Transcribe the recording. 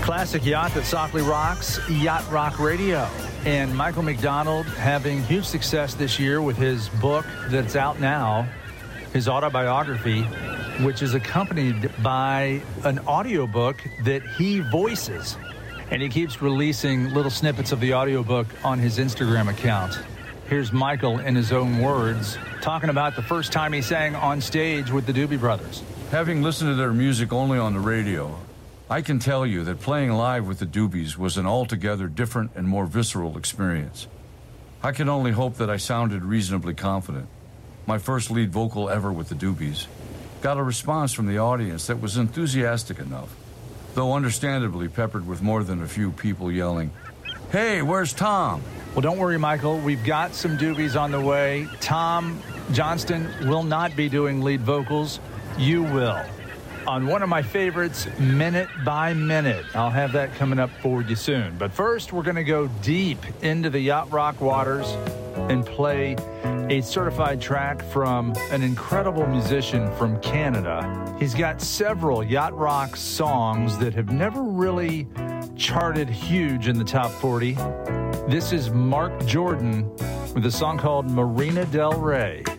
Classic yacht that softly rocks, Yacht Rock Radio. And Michael McDonald having huge success this year with his book that's out now, his autobiography, which is accompanied by an audiobook that he voices. And he keeps releasing little snippets of the audiobook on his Instagram account. Here's Michael in his own words, talking about the first time he sang on stage with the Doobie Brothers. Having listened to their music only on the radio, I can tell you that playing live with the Doobies was an altogether different and more visceral experience. I can only hope that I sounded reasonably confident. My first lead vocal ever with the Doobies got a response from the audience that was enthusiastic enough, though understandably peppered with more than a few people yelling, "Hey, where's Tom?" Well, don't worry, Michael. We've got some Doobies on the way. Tom Johnston will not be doing lead vocals. You will. On one of my favorites, Minute by Minute. I'll have that coming up for you soon. But first, we're going to go deep into the Yacht Rock waters and play a certified track from an incredible musician from Canada. He's got several Yacht Rock songs that have never really charted huge in the top 40. This is Mark Jordan with a song called Marina Del Rey.